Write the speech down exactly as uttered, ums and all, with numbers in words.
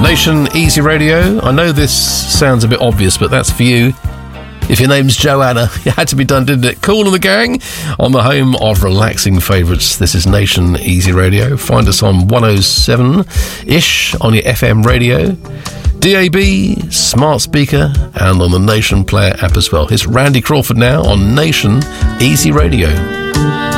Nation Easy Radio. I know this sounds a bit obvious, but that's for you. If your name's Joanna, it had to be done, didn't it? Kool and the Gang on the home of relaxing favourites. This is Nation Easy Radio. Find us on one oh seven-ish on your F M radio, D A B, smart speaker, and on the Nation Player app as well. It's Randy Crawford now on Nation Easy Radio.